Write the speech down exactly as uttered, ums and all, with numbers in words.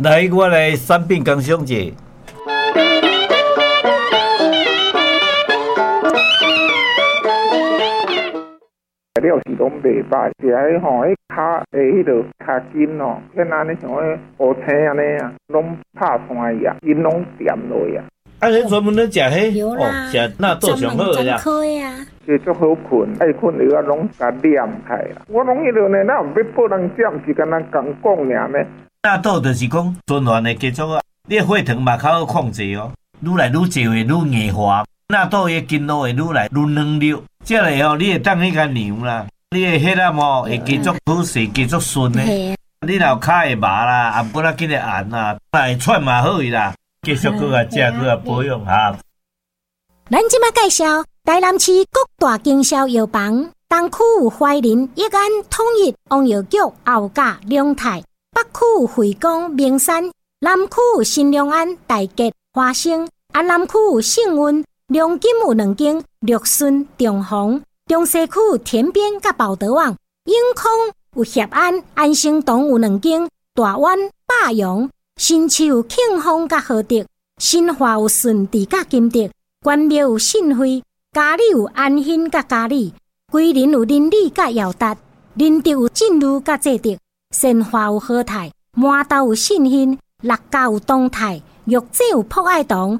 来，我来产品工商节。 料是拢袂歹，是迄吼，迄骹诶，迄落骹筋哦，跟安尼像迄乌青安尼啊，拢拍山呀，筋拢掂落呀。 啊，你专门咧食迄哦， 食纳豆上好呀。 这足好困，爱困了啊，拢甲念开啦。我拢迄落呢，哪有要拨人食，毋是干那讲讲尔呢？ 纳豆就是讲循环的基础啊，你的血糖嘛较好控制哦，愈来愈少会愈硬化。纳豆的筋路会愈来愈软溜，这样嘞吼，你会当迄个牛啦，你的血压吼会继续好势，继续顺的。你若骹会麻啦，也不那紧个按啦，会喘嘛好伊啦，继续搁啊食搁啊保养哈。 咱即马介绍台南市各大经销药房，东区有怀仁、益安、统一、王药局、后甲、龙泰；北区有惠光、名山；南区有新良安、大吉、花生；啊南区有幸运。龙金有两间，绿顺、中宏；中西区有田边甲宝德旺；永康有协安、安生堂有两间，大湾、霸阳；新市有庆丰甲和德；新华有顺治甲金德；关庙有信辉；嘉里有安兴甲嘉里；桂林有林里甲耀达；林德有进路甲济德；善华有和泰；麻豆有信兴；六甲有东泰；玉井有博爱堂。